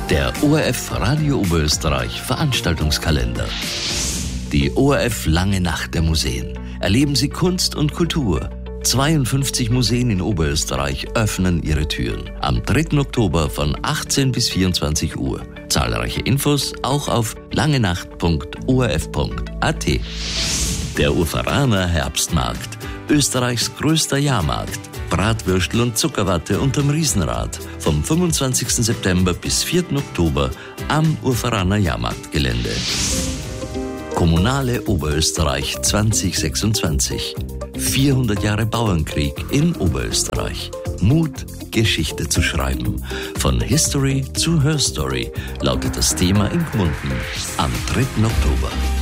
Der ORF Radio Oberösterreich Veranstaltungskalender. Die ORF Lange Nacht der Museen. Erleben Sie Kunst und Kultur. 52 Museen in Oberösterreich öffnen ihre Türen. Am 3. Oktober von 18 bis 24 Uhr. Zahlreiche Infos auch auf langenacht.orf.at. Der Urferaner Herbstmarkt. Österreichs größter Jahrmarkt. Bratwürstel und Zuckerwatte unterm Riesenrad. Vom 25. September bis 4. Oktober am Urferaner Jahrmarktgelände. Kommunale Oberösterreich 2026. 400 Jahre Bauernkrieg in Oberösterreich. Mut, Geschichte zu schreiben. Von History zu Her Story lautet das Thema in Gmunden am 3. Oktober.